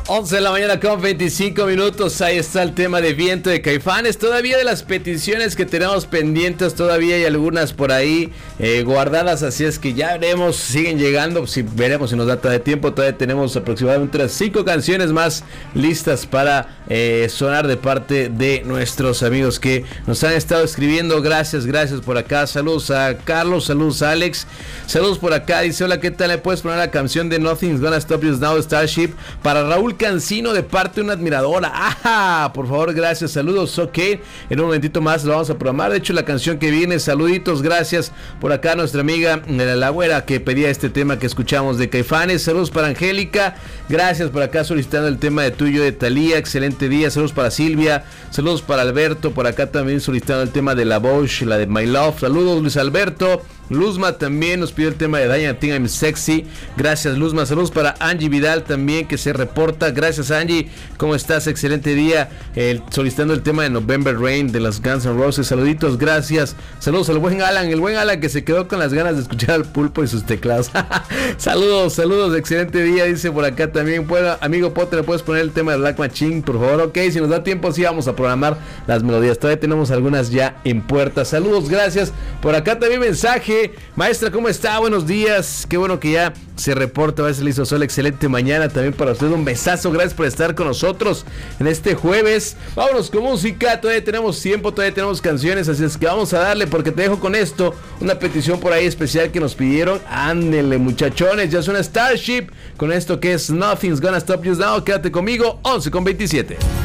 11 de la mañana con 25 minutos, ahí está el tema de Viento de Caifanes. Todavía de las peticiones que tenemos pendientes, todavía hay algunas por ahí guardadas, así es que ya veremos, siguen llegando, veremos si nos da de tiempo. Todavía tenemos aproximadamente unas 5 canciones más listas para sonar de parte de nuestros amigos que nos han estado escribiendo. Gracias por acá, saludos a Carlos, saludos a Alex, saludos por acá, dice hola, ¿qué tal? ¿Le puedes poner la canción de Nothing's Gonna Stop Us Now, Starship, para Raúl Cancino de parte de una admiradora? ¡Ajá! Por favor, gracias, saludos, ok, en un momentito más lo vamos a programar. De hecho, la canción que viene, saluditos, gracias por acá nuestra amiga la güera que pedía este tema que escuchamos de Caifanes. Saludos para Angélica, gracias por acá solicitando el tema de Tuyo de Thalía, excelente día. Saludos para Silvia, saludos para Alberto, por acá también solicitando el tema de La Bosch, la de My Love. Saludos Luis Alberto. Luzma también nos pidió el tema de Diana Think I'm Sexy. Gracias Luzma. Saludos para Angie Vidal también que se reporta. Gracias Angie, ¿cómo estás? Excelente día. Solicitando el tema de November Rain de las Guns N' Roses. Saluditos, gracias. Saludos al buen Alan, el buen Alan que se quedó con las ganas de escuchar al Pulpo y sus teclados. Saludos, excelente día, dice por acá también. Bueno, amigo Potter, ¿le puedes poner el tema de Black Machine, por favor? Ok, si nos da tiempo sí vamos a programar las melodías. Todavía tenemos algunas ya en puerta. Saludos, gracias. Por acá también mensaje. Maestra, ¿cómo está? Buenos días. Qué bueno que ya se reporta. A veces le hizo sol. Excelente mañana también para usted. Un besazo. Gracias por estar con nosotros en este jueves. Vámonos con música. Todavía tenemos tiempo. Todavía tenemos canciones. Así es que vamos a darle, porque te dejo con esto. Una petición por ahí especial que nos pidieron. Ándele, muchachones. Ya suena Starship con esto que es Nothing's Gonna Stop You Now. Quédate conmigo. 11:27.